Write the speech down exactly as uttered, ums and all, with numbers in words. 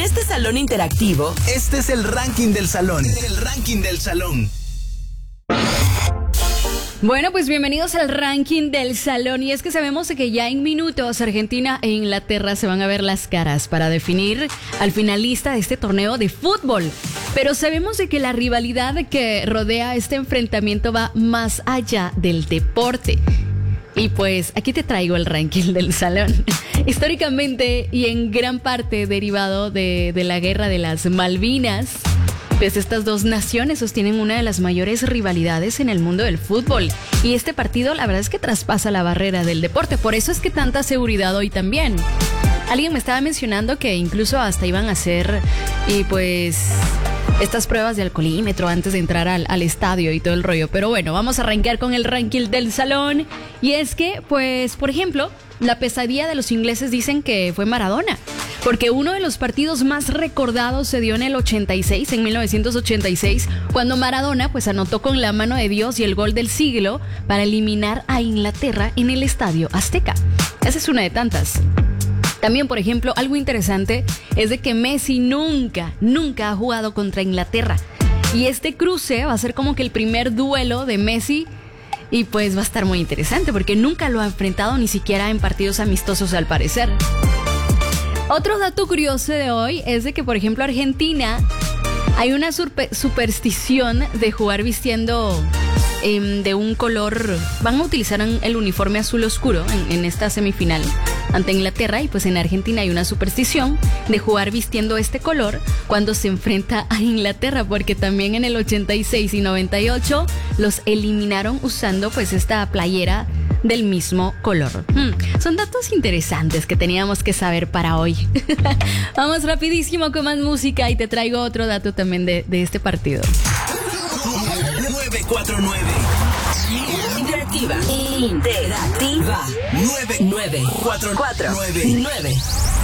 este salón interactivo, este es el ranking del salón. El ranking del salón. Bueno, pues bienvenidos al ranking del salón. Y es que sabemos que ya en minutos Argentina e Inglaterra se van a ver las caras para definir al finalista de este torneo de fútbol. Pero sabemos de que la rivalidad que rodea este enfrentamiento va más allá del deporte. Y pues aquí te traigo el ranking del salón. Históricamente y en gran parte derivado de, de la guerra de las Malvinas, pues estas dos naciones sostienen una de las mayores rivalidades en el mundo del fútbol. Y este partido la verdad es que traspasa la barrera del deporte. Por eso es que tanta seguridad hoy también. Alguien me estaba mencionando que incluso hasta iban a hacer y pues estas pruebas de alcoholímetro antes de entrar al, al estadio y todo el rollo. Pero bueno, vamos a arrancar con el ranking del salón. Y es que, pues, por ejemplo, la pesadilla de los ingleses dicen que fue Maradona. Porque uno de los partidos más recordados se dio en el ochenta y seis, en mil novecientos ochenta y seis, cuando Maradona pues anotó con la mano de Dios y el gol del siglo para eliminar a Inglaterra en el Estadio Azteca. Esa es una de tantas. También, por ejemplo, algo interesante es de que Messi nunca, nunca ha jugado contra Inglaterra. Y este cruce va a ser como que el primer duelo de Messi y pues va a estar muy interesante porque nunca lo ha enfrentado ni siquiera en partidos amistosos al parecer. Otro dato curioso de hoy es de que, por ejemplo, Argentina hay una surpe- superstición de jugar vistiendo eh, de un color. Van a utilizar el uniforme azul oscuro en, en esta semifinal ante Inglaterra, y pues en Argentina hay una superstición de jugar vistiendo este color cuando se enfrenta a Inglaterra, porque también en el ochenta y seis y noventa y ocho los eliminaron usando pues esta playera del mismo color. Hmm, son datos interesantes que teníamos que saber para hoy. Vamos rapidísimo con más música y te traigo otro dato también de, de este partido. nueve cuatro nueve interactiva, interactiva, nueve nueve cuatro cuatro nueve nueve.